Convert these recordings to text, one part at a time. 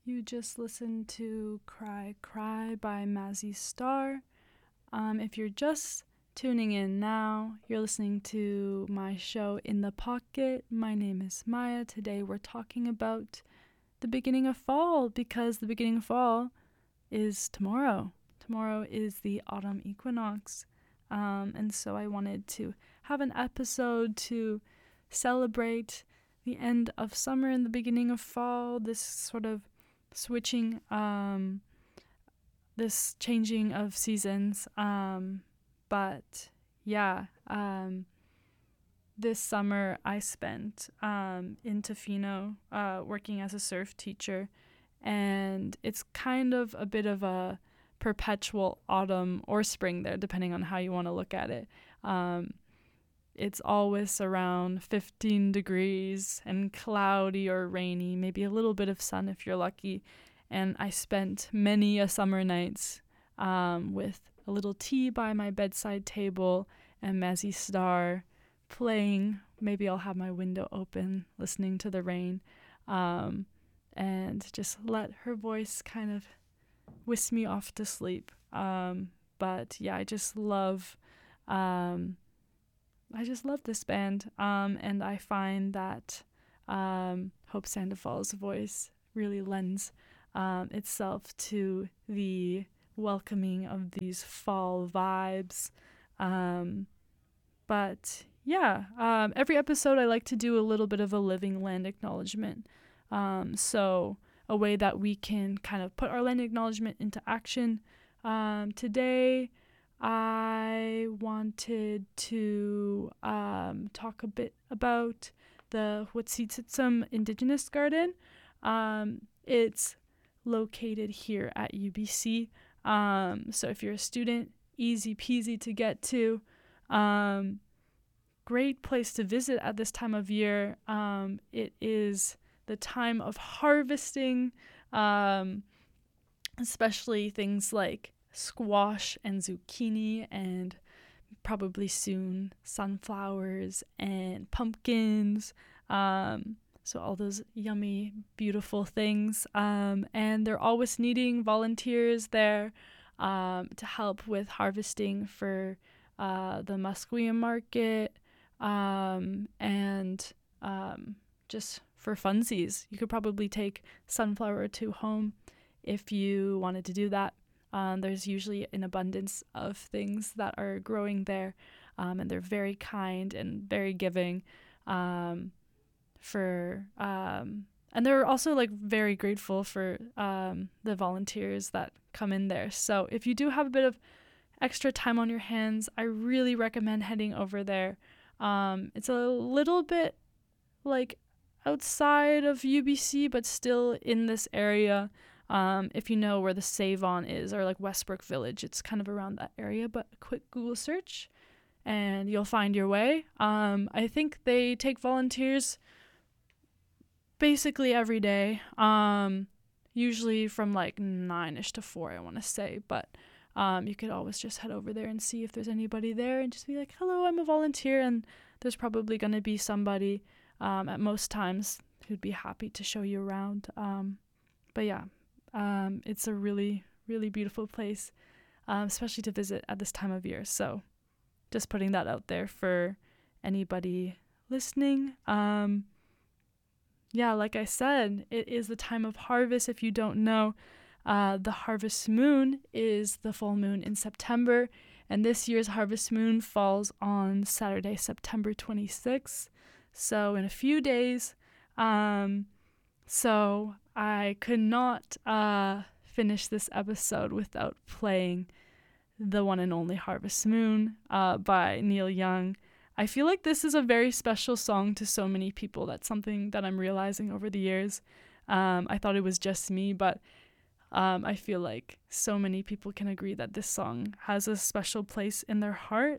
You just listened to Cry Cry by Mazzy Star. If you're just tuning in now, you're listening to my show In the Pocket. My name is Maya. Today we're talking about the beginning of fall because the beginning of fall is tomorrow. Tomorrow is the autumn equinox. And so I wanted to have an episode to celebrate the end of summer and the beginning of fall, this sort of switching, this changing of seasons. But yeah, this summer I spent in Tofino working as a surf teacher, and it's kind of a bit of a perpetual autumn or spring there, depending on how you want to look at it. It's always around 15 degrees and cloudy or rainy, maybe a little bit of sun if you're lucky. And I spent many a summer nights with a little tea by my bedside table and Mazzy Star playing. Maybe I'll have my window open, listening to the rain, and just let her voice kind of whisk me off to sleep. But yeah, I just love this band, and I find that Hope Sandifal's voice really lends itself to the welcoming of these fall vibes. But yeah, every episode I like to do a little bit of a living land acknowledgement. So a way that we can kind of put our land acknowledgement into action. Today I wanted to talk a bit about the Wet'suwet'en Indigenous Garden. It's located here at UBC. So if you're a student, easy peasy to get to. Great place to visit at this time of year. It is the time of harvesting, especially things like squash and zucchini and probably soon sunflowers and pumpkins. So all those yummy, beautiful things. And they're always needing volunteers there to help with harvesting for the Musqueam market and just for funsies. You could probably take sunflower or two home if you wanted to do that. There's usually an abundance of things that are growing there, and they're very kind and very giving. And they're also like very grateful for the volunteers that come in there. So if you do have a bit of extra time on your hands, I really recommend heading over there. It's a little bit like outside of UBC, but still in this area. If you know where the Save-On is, or like Westbrook Village, it's kind of around that area, but a quick Google search and you'll find your way. I think they take volunteers basically every day, usually from like 9ish to 4, I want to say, but you could always just head over there and see if there's anybody there and just be like, hello, I'm a volunteer, and there's probably going to be somebody at most times who'd be happy to show you around. But yeah, it's a really, really beautiful place, especially to visit at this time of year. So just putting that out there for anybody listening. Yeah, like I said, it is the time of harvest. If you don't know, the harvest moon is the full moon in September, and this year's harvest moon falls on Saturday, September 26th. So in a few days. So I could not finish this episode without playing the one and only Harvest Moon by Neil Young. I feel like this is a very special song to so many people. That's something that I'm realizing over the years. I thought it was just me, but I feel like so many people can agree that this song has a special place in their heart.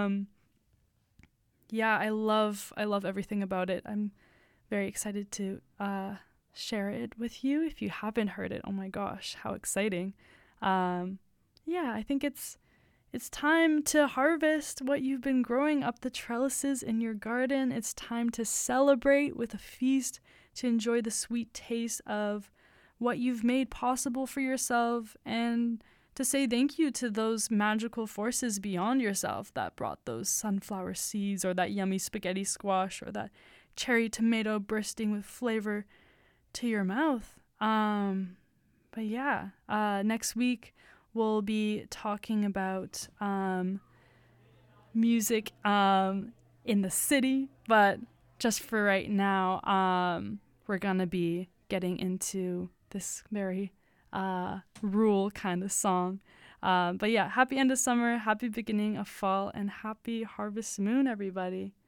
Yeah, I love everything about it. I'm very excited to share it with you. If you haven't heard it, oh my gosh, how exciting. Yeah, I think it's time to harvest what you've been growing up the trellises in your garden. It's time to celebrate with a feast, to enjoy the sweet taste of what you've made possible for yourself, and to say thank you to those magical forces beyond yourself that brought those sunflower seeds or that yummy spaghetti squash or that cherry tomato bursting with flavor to your mouth. But yeah, next week we'll be talking about music in the city, but just for right now, we're gonna be getting into this very rural kind of song. But yeah, happy end of summer, happy beginning of fall, and happy harvest moon, everybody.